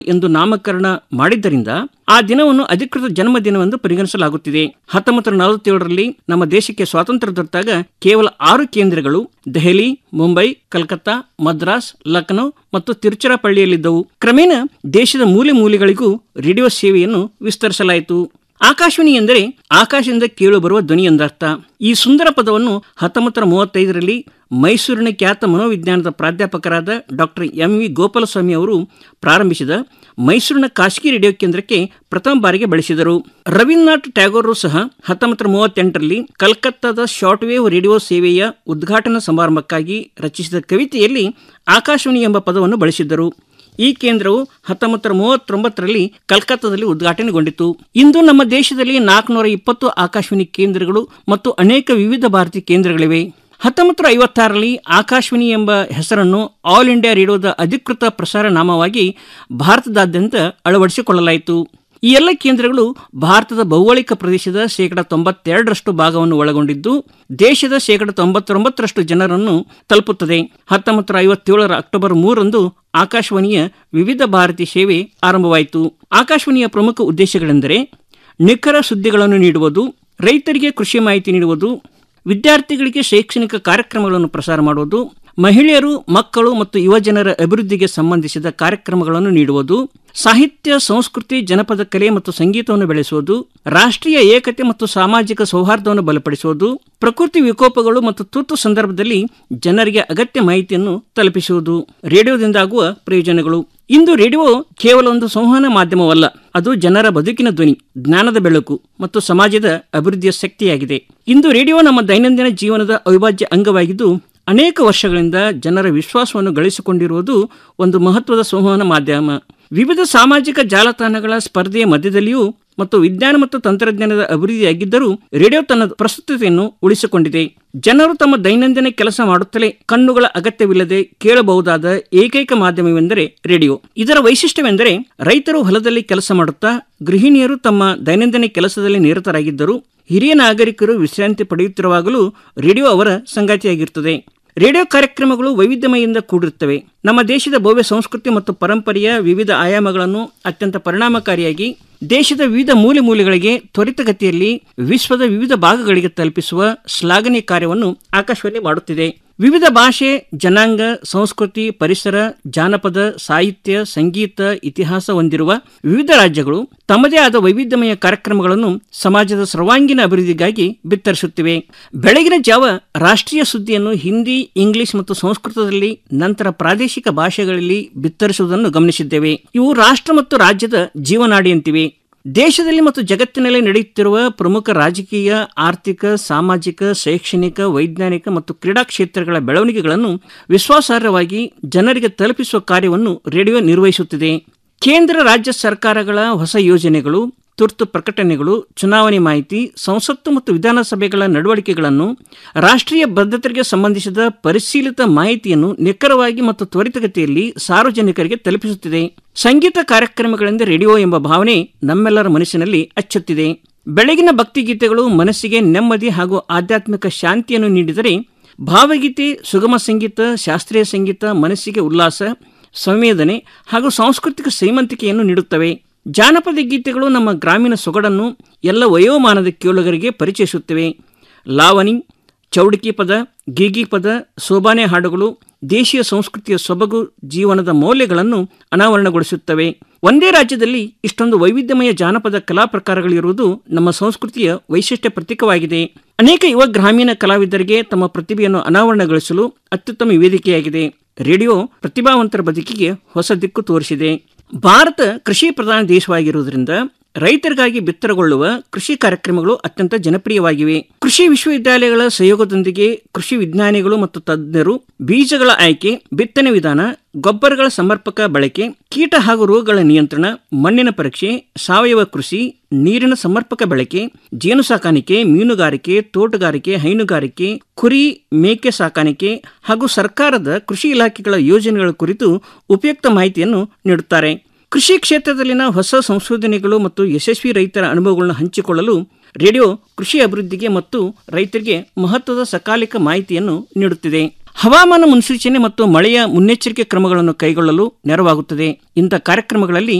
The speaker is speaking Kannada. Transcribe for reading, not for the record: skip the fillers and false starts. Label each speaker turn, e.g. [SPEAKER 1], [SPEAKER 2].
[SPEAKER 1] ಎಂದು ನಾಮಕರಣ ಮಾಡಿದ್ದರಿಂದ ಆ ದಿನವನ್ನು ಅಧಿಕೃತ ಜನ್ಮದಿನವೆಂದು ಪರಿಗಣಿಸಲಾಗುತ್ತಿದೆ. 1947ರಲ್ಲಿ ನಮ್ಮ ದೇಶಕ್ಕೆ ಸ್ವಾತಂತ್ರ್ಯ ದೊರೆತಾಗ ಕೇವಲ 6 ಕೇಂದ್ರಗಳು ದೆಹಲಿ, ಮುಂಬೈ, ಕಲ್ಕತ್ತಾ, ಮದ್ರಾಸ್, ಲಖನೌ ಮತ್ತು ತಿರುಚಿರಾಪಳ್ಳಿಯಲ್ಲಿದ್ದವು. ಕ್ರಮೇಣ ದೇಶದ ಮೂಲೆ ಮೂಲೆಗಳಿಗೂ ರೇಡಿಯೋ ಸೇವೆಯನ್ನು ವಿಸ್ತರಿಸಲಾಯಿತು. ಆಕಾಶವಾಣಿ ಎಂದರೆ ಆಕಾಶದಿಂದ ಕೇಳುಬರುವ ಧ್ವನಿ ಎಂದರ್ಥ. ಈ ಸುಂದರ ಪದವನ್ನು 1935ರಲ್ಲಿ ಮೈಸೂರಿನ ಖ್ಯಾತ ಮನೋವಿಜ್ಞಾನದ ಪ್ರಾಧ್ಯಾಪಕರಾದ ಡಾಕ್ಟರ್ ಎಂ.ವಿ. ಗೋಪಾಲಸ್ವಾಮಿ ಅವರು ಪ್ರಾರಂಭಿಸಿದ ಮೈಸೂರಿನ ಖಾಸಗಿ ರೇಡಿಯೋ ಕೇಂದ್ರಕ್ಕೆ ಪ್ರಥಮ ಬಾರಿಗೆ ಬಳಸಿದರು. ರವೀಂದ್ರನಾಥ್ ಟ್ಯಾಗೋರರು ಸಹ 1938ರಲ್ಲಿ ಕಲ್ಕತ್ತಾದ ಶಾರ್ಟ್ ವೇವ್ ರೇಡಿಯೋ ಸೇವೆಯ ಉದ್ಘಾಟನಾ ಸಮಾರಂಭಕ್ಕಾಗಿ ರಚಿಸಿದ ಕವಿತೆಯಲ್ಲಿ ಆಕಾಶವಾಣಿ ಎಂಬ ಪದವನ್ನು ಬಳಸಿದ್ದರು. ಈ ಕೇಂದ್ರವು 1939ರಲ್ಲಿ ಕಲ್ಕತ್ತಾದಲ್ಲಿ ಉದ್ಘಾಟನೆಗೊಂಡಿತು. ಇಂದು ನಮ್ಮ ದೇಶದಲ್ಲಿ 420 ಆಕಾಶವಾಣಿ ಕೇಂದ್ರಗಳು ಮತ್ತು ಅನೇಕ ವಿವಿಧ ಭಾರತಿ ಕೇಂದ್ರಗಳಿವೆ. 1956ರಲ್ಲಿ ಆಕಾಶವಾಣಿ ಎಂಬ ಹೆಸರನ್ನು ಆಲ್ ಇಂಡಿಯಾ ರೇಡಿಯೋದ ಅಧಿಕೃತ ಪ್ರಸಾರ ನಾಮವಾಗಿ ಭಾರತದಾದ್ಯಂತ ಅಳವಡಿಸಿಕೊಳ್ಳಲಾಯಿತು. ಈ ಎಲ್ಲ ಕೇಂದ್ರಗಳು ಭಾರತದ ಭೌಗೋಳಿಕ ಪ್ರದೇಶದ 92% ಭಾಗವನ್ನು ಒಳಗೊಂಡಿದ್ದು ದೇಶದ 99% ಜನರನ್ನು ತಲುಪುತ್ತದೆ. 1957ರ ಅಕ್ಟೋಬರ್ 3ರಂದು ಆಕಾಶವಾಣಿಯ ವಿವಿಧ ಭಾರತಿ ಸೇವೆ ಆರಂಭವಾಯಿತು. ಆಕಾಶವಾಣಿಯ ಪ್ರಮುಖ ಉದ್ದೇಶಗಳೆಂದರೆ ನಿಖರ ಸುದ್ದಿಗಳನ್ನು ನೀಡುವುದು, ರೈತರಿಗೆ ಕೃಷಿ ಮಾಹಿತಿ ನೀಡುವುದು, ವಿದ್ಯಾರ್ಥಿಗಳಿಗೆ ಶೈಕ್ಷಣಿಕ ಕಾರ್ಯಕ್ರಮಗಳನ್ನು ಪ್ರಸಾರ ಮಾಡುವುದು, ಮಹಿಳೆಯರು, ಮಕ್ಕಳು ಮತ್ತು ಯುವಜನರ ಅಭಿವೃದ್ಧಿಗೆ ಸಂಬಂಧಿಸಿದ ಕಾರ್ಯಕ್ರಮಗಳನ್ನು ನೀಡುವುದು, ಸಾಹಿತ್ಯ, ಸಂಸ್ಕೃತಿ, ಜನಪದ ಕಲೆ ಮತ್ತು ಸಂಗೀತವನ್ನು ಬೆಳೆಸುವುದು, ರಾಷ್ಟ್ರೀಯ ಏಕತೆ ಮತ್ತು ಸಾಮಾಜಿಕ ಸೌಹಾರ್ದವನ್ನು ಬಲಪಡಿಸುವುದು, ಪ್ರಕೃತಿ ವಿಕೋಪಗಳು ಮತ್ತು ತುರ್ತು ಸಂದರ್ಭದಲ್ಲಿ ಜನರಿಗೆ ಅಗತ್ಯ ಮಾಹಿತಿಯನ್ನು ತಲುಪಿಸುವುದು. ರೇಡಿಯೋದಿಂದಾಗುವ ಪ್ರಯೋಜನಗಳು. ಇಂದು ರೇಡಿಯೋ ಕೇವಲ ಒಂದು ಸಂವಹನ ಮಾಧ್ಯಮವಲ್ಲ, ಅದು ಜನರ ಬದುಕಿನ ಧ್ವನಿ, ಜ್ಞಾನದ ಬೆಳಕು ಮತ್ತು ಸಮಾಜದ ಅಭಿವೃದ್ಧಿಯ ಶಕ್ತಿಯಾಗಿದೆ. ಇಂದು ರೇಡಿಯೋ ನಮ್ಮ ದೈನಂದಿನ ಜೀವನದ ಅವಿಭಾಜ್ಯ ಅಂಗವಾಗಿದ್ದು ಅನೇಕ ವರ್ಷಗಳಿಂದ ಜನರ ವಿಶ್ವಾಸವನ್ನು ಗಳಿಸಿಕೊಂಡಿರುವುದು ಒಂದು ಮಹತ್ವದ ಸಂವಹನ ಮಾಧ್ಯಮ. ವಿವಿಧ ಸಾಮಾಜಿಕ ಜಾಲತಾಣಗಳ ಸ್ಪರ್ಧೆಯ ಮಧ್ಯದಲ್ಲಿಯೂ ಮತ್ತು ವಿಜ್ಞಾನ ಮತ್ತು ತಂತ್ರಜ್ಞಾನದ ಅಭಿವೃದ್ಧಿಯಾಗಿದ್ದರೂ ರೇಡಿಯೋ ತನ್ನ ಪ್ರಸ್ತುತತೆಯನ್ನು ಉಳಿಸಿಕೊಂಡಿದೆ. ಜನರು ತಮ್ಮ ದೈನಂದಿನ ಕೆಲಸ ಮಾಡುತ್ತಲೇ ಕಣ್ಣುಗಳ ಅಗತ್ಯವಿಲ್ಲದೆ ಕೇಳಬಹುದಾದ ಏಕೈಕ ಮಾಧ್ಯಮವೆಂದರೆ ರೇಡಿಯೋ. ಇದರ ವೈಶಿಷ್ಟ್ಯವೆಂದರೆ ರೈತರು ಹೊಲದಲ್ಲಿ ಕೆಲಸ ಮಾಡುತ್ತಾ, ಗೃಹಿಣಿಯರು ತಮ್ಮ ದೈನಂದಿನ ಕೆಲಸದಲ್ಲಿ ನಿರತರಾಗಿದ್ದರೂ, ಹಿರಿಯ ನಾಗರಿಕರು ವಿಶ್ರಾಂತಿ ಪಡೆಯುತ್ತಿರುವಾಗಲೂ ರೇಡಿಯೋ ಅವರ ಸಂಗಾತಿಯಾಗಿರುತ್ತದೆ. ರೇಡಿಯೋ ಕಾರ್ಯಕ್ರಮಗಳು ವೈವಿಧ್ಯಮಯದಿಂದ ಕೂಡಿರುತ್ತವೆ. ನಮ್ಮ ದೇಶದ ಭವ್ಯ ಸಂಸ್ಕೃತಿ ಮತ್ತು ಪರಂಪರೆಯ ವಿವಿಧ ಆಯಾಮಗಳನ್ನು ಅತ್ಯಂತ ಪರಿಣಾಮಕಾರಿಯಾಗಿ ದೇಶದ ವಿವಿಧ ಮೂಲೆ ಮೂಲೆಗಳಿಗೆ ತ್ವರಿತಗತಿಯಲ್ಲಿ ವಿಶ್ವದ ವಿವಿಧ ಭಾಗಗಳಿಗೆ ತಲುಪಿಸುವ ಶ್ಲಾಘನೀಯ ಕಾರ್ಯವನ್ನು ಆಕಾಶವಾಣಿ ಮಾಡುತ್ತಿದೆ. ವಿವಿಧ ಭಾಷೆ, ಜನಾಂಗ, ಸಂಸ್ಕೃತಿ, ಪರಿಸರ, ಜಾನಪದ, ಸಾಹಿತ್ಯ, ಸಂಗೀತ, ಇತಿಹಾಸ ಹೊಂದಿರುವ ವಿವಿಧ ರಾಜ್ಯಗಳು ತಮ್ಮದೇ ಆದ ವೈವಿಧ್ಯಮಯ ಕಾರ್ಯಕ್ರಮಗಳನ್ನು ಸಮಾಜದ ಸರ್ವಾಂಗೀಣ ಅಭಿವೃದ್ಧಿಗಾಗಿ ಬಿತ್ತರಿಸುತ್ತಿವೆ. ಬೆಳಗಿನ ಜಾವ ರಾಷ್ಟ್ರೀಯ ಸುದ್ದಿಯನ್ನು ಹಿಂದಿ, ಇಂಗ್ಲಿಷ್ ಮತ್ತು ಸಂಸ್ಕೃತದಲ್ಲಿ, ನಂತರ ಪ್ರಾದೇಶಿಕ ಭಾಷೆಗಳಲ್ಲಿ ಬಿತ್ತರಿಸುವುದನ್ನು ಗಮನಿಸಿದ್ದೇವೆ. ಇವು ರಾಷ್ಟ್ರ ಮತ್ತು ರಾಜ್ಯದ ಜೀವನಾಡಿಯಂತಿವೆ. ದೇಶದಲ್ಲಿ ಮತ್ತು ಜಗತ್ತಿನಲ್ಲಿ ನಡೆಯುತ್ತಿರುವ ಪ್ರಮುಖ ರಾಜಕೀಯ, ಆರ್ಥಿಕ, ಸಾಮಾಜಿಕ, ಶೈಕ್ಷಣಿಕ, ವೈಜ್ಞಾನಿಕ ಮತ್ತು ಕ್ರೀಡಾ ಕ್ಷೇತ್ರಗಳ ಬೆಳವಣಿಗೆಗಳನ್ನು ವಿಶ್ವಾಸಾರ್ಹವಾಗಿ ಜನರಿಗೆ ತಲುಪಿಸುವ ಕಾರ್ಯವನ್ನು ರೇಡಿಯೋ ನಿರ್ವಹಿಸುತ್ತಿದೆ. ಕೇಂದ್ರ, ರಾಜ್ಯ ಸರ್ಕಾರಗಳ ಹೊಸ ಯೋಜನೆಗಳು, ತುರ್ತು ಪ್ರಕಟಣೆಗಳು, ಚುನಾವಣೆ ಮಾಹಿತಿ, ಸಂಸತ್ತು ಮತ್ತು ವಿಧಾನಸಭೆಗಳ ನಡವಳಿಕೆಗಳನ್ನು, ರಾಷ್ಟ್ರೀಯ ಭದ್ರತೆಗೆ ಸಂಬಂಧಿಸಿದ ಪರಿಶೀಲಿತ ಮಾಹಿತಿಯನ್ನು ನಿಖರವಾಗಿ ಮತ್ತು ತ್ವರಿತಗತಿಯಲ್ಲಿ ಸಾರ್ವಜನಿಕರಿಗೆ ತಲುಪಿಸುತ್ತಿದೆ. ಸಂಗೀತ ಕಾರ್ಯಕ್ರಮಗಳಿಂದ ರೇಡಿಯೋ ಎಂಬ ಭಾವನೆ ನಮ್ಮೆಲ್ಲರ ಮನಸ್ಸಿನಲ್ಲಿ ಅಚ್ಚೊತ್ತಿದೆ. ಬೆಳಗಿನ ಭಕ್ತಿಗೀತೆಗಳು ಮನಸ್ಸಿಗೆ ನೆಮ್ಮದಿ ಹಾಗೂ ಆಧ್ಯಾತ್ಮಿಕ ಶಾಂತಿಯನ್ನು ನೀಡಿದರೆ, ಭಾವಗೀತೆ, ಸುಗಮ ಸಂಗೀತ, ಶಾಸ್ತ್ರೀಯ ಸಂಗೀತ ಮನಸ್ಸಿಗೆ ಉಲ್ಲಾಸ, ಸಂವೇದನೆ ಹಾಗೂ ಸಾಂಸ್ಕೃತಿಕ ಶ್ರೀಮಂತಿಕೆಯನ್ನು ನೀಡುತ್ತವೆ. ಜಾನಪದ ಗೀತೆಗಳು ನಮ್ಮ ಗ್ರಾಮೀಣ ಸೊಗಡನ್ನು ಎಲ್ಲ ವಯೋಮಾನದ ಕೇಳುಗರಿಗೆ ಪರಿಚಯಿಸುತ್ತವೆ. ಲಾವಣಿ, ಚೌಡಿಕಿ ಪದ, ಗೀಗಿ ಪದ, ಸೋಬಾನೆ ಹಾಡುಗಳು ದೇಶೀಯ ಸಂಸ್ಕೃತಿಯ ಸೊಬಗು, ಜೀವನದ ಮೌಲ್ಯಗಳನ್ನು ಅನಾವರಣಗೊಳಿಸುತ್ತವೆ. ಒಂದೇ ರಾಜ್ಯದಲ್ಲಿ ಇಷ್ಟೊಂದು ವೈವಿಧ್ಯಮಯ ಜಾನಪದ ಕಲಾ ಪ್ರಕಾರಗಳಿರುವುದು ನಮ್ಮ ಸಂಸ್ಕೃತಿಯ ವೈಶಿಷ್ಟ್ಯ ಪ್ರತೀಕವಾಗಿದೆ. ಅನೇಕ ಯುವ ಗ್ರಾಮೀಣ ಕಲಾವಿದರಿಗೆ ತಮ್ಮ ಪ್ರತಿಭೆಯನ್ನು ಅನಾವರಣಗೊಳಿಸಲು ಅತ್ಯುತ್ತಮ ವೇದಿಕೆಯಾಗಿದೆ. ರೇಡಿಯೋ ಪ್ರತಿಭಾವಂತರ ಬದುಕಿಗೆ ಹೊಸ ದಿಕ್ಕು ತೋರಿಸಿದೆ. ಭಾರತ ಕೃಷಿ ಪ್ರಧಾನ ದೇಶವಾಗಿರುವುದರಿಂದ ರೈತರಿಗಾಗಿ ಬಿತ್ತರಗೊಳ್ಳುವ ಕೃಷಿ ಕಾರ್ಯಕ್ರಮಗಳು ಅತ್ಯಂತ ಜನಪ್ರಿಯವಾಗಿವೆ. ಕೃಷಿ ವಿಶ್ವವಿದ್ಯಾಲಯಗಳ ಸಹಯೋಗದೊಂದಿಗೆ ಕೃಷಿ ವಿಜ್ಞಾನಿಗಳು ಮತ್ತು ತಜ್ಞರು ಬೀಜಗಳ ಆಯ್ಕೆ, ಬಿತ್ತನೆ ವಿಧಾನ, ಗೊಬ್ಬರಗಳ ಸಮರ್ಪಕ ಬಳಕೆ, ಕೀಟ ಹಾಗೂ ರೋಗಗಳ ನಿಯಂತ್ರಣ, ಮಣ್ಣಿನ ಪರೀಕ್ಷೆ, ಸಾವಯವ ಕೃಷಿ, ನೀರಿನ ಸಮರ್ಪಕ ಬಳಕೆ, ಜೇನು ಸಾಕಾಣಿಕೆ, ಮೀನುಗಾರಿಕೆ, ತೋಟಗಾರಿಕೆ, ಹೈನುಗಾರಿಕೆ, ಕುರಿ ಮೇಕೆ ಸಾಕಾಣಿಕೆ ಹಾಗೂ ಸರ್ಕಾರದ ಕೃಷಿ ಇಲಾಖೆಗಳ ಯೋಜನೆಗಳ ಕುರಿತು ಉಪಯುಕ್ತ ಮಾಹಿತಿಯನ್ನು ನೀಡುತ್ತಾರೆ. ಕೃಷಿ ಕ್ಷೇತ್ರದಲ್ಲಿನ ಹೊಸ ಸಂಶೋಧನೆಗಳು ಮತ್ತು ಯಶಸ್ವಿ ರೈತರ ಅನುಭವಗಳನ್ನು ಹಂಚಿಕೊಳ್ಳಲು ರೇಡಿಯೋ ಕೃಷಿ ಅಭಿವೃದ್ಧಿಗೆ ಮತ್ತು ರೈತರಿಗೆ ಮಹತ್ವದ ಸಕಾಲಿಕ ಮಾಹಿತಿಯನ್ನು ನೀಡುತ್ತಿದೆ. ಹವಾಮಾನ ಮುನ್ಸೂಚನೆ ಮತ್ತು ಮಳೆಯ ಮುನ್ನೆಚ್ಚರಿಕೆ ಕ್ರಮಗಳನ್ನು ಕೈಗೊಳ್ಳಲು ನೆರವಾಗುತ್ತದೆ. ಇಂಥ ಕಾರ್ಯಕ್ರಮಗಳಲ್ಲಿ